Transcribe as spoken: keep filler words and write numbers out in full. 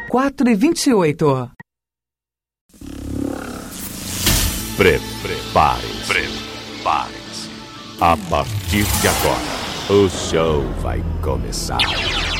quatro e vinte e oito. Prepare-se. Prepare-se. A partir de agora, o show vai começar.